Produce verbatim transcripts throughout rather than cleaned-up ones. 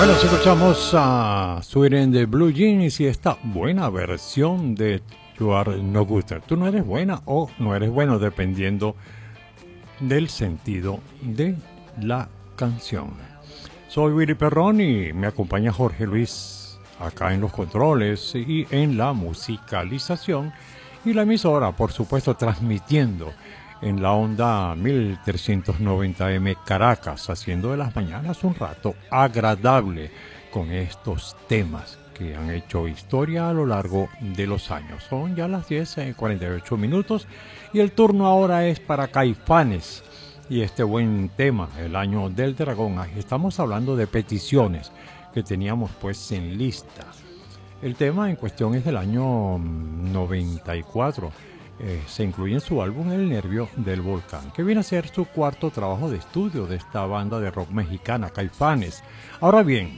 Bueno, si escuchamos a Sweden de Blue Jeans y esta buena versión de You Are No Good. Tú no eres buena o no eres bueno, dependiendo del sentido de la canción. Soy Willy Perrón y me acompaña Jorge Luis acá en los controles y en la musicalización, y la emisora, por supuesto, transmitiendo en la onda mil trescientos noventa eme Caracas, haciendo de las mañanas un rato agradable con estos temas que han hecho historia a lo largo de los años. Son ya las diez y cuarenta y ocho minutos y el turno ahora es para Caifanes y este buen tema, El Año del Dragón. Ahí estamos hablando de peticiones que teníamos pues en lista. El tema en cuestión es del año noventa y cuatro. Eh, se incluye en su álbum El Nervio del Volcán, que viene a ser su cuarto trabajo de estudio de esta banda de rock mexicana, Caifanes. Ahora bien,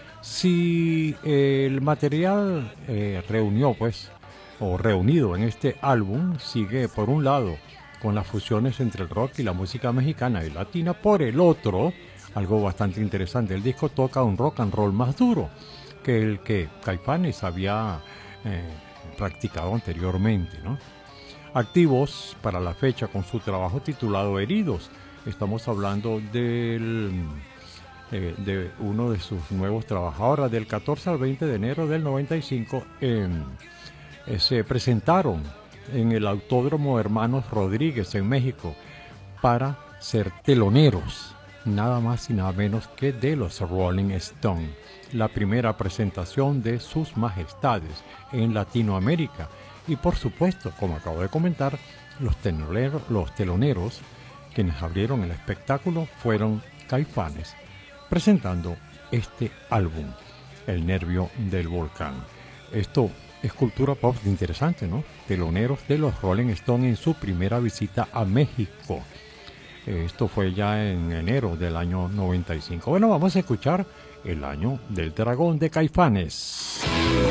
si eh, el material eh, reunió, pues, o reunido en este álbum, sigue por un lado con las fusiones entre el rock y la música mexicana y latina, por el otro, algo bastante interesante, el disco toca un rock and roll más duro que el que Caifanes había eh, practicado anteriormente, ¿no? Activos para la fecha con su trabajo titulado Heridos. Estamos hablando del, de, de uno de sus nuevos trabajos. Ahora, del catorce al veinte de enero del noventa y cinco, eh, eh, se presentaron en el Autódromo Hermanos Rodríguez en México para ser teloneros, nada más y nada menos que de los Rolling Stones. La primera presentación de sus majestades en Latinoamérica. Y por supuesto, como acabo de comentar, los teloneros, los teloneros quienes abrieron el espectáculo fueron Caifanes, presentando este álbum, El Nervio del Volcán. Esto es cultura pop interesante, ¿no? Teloneros de los Rolling Stones en su primera visita a México. Esto fue ya en enero del año noventa y cinco. Bueno, vamos a escuchar El Año del Dragón de Caifanes.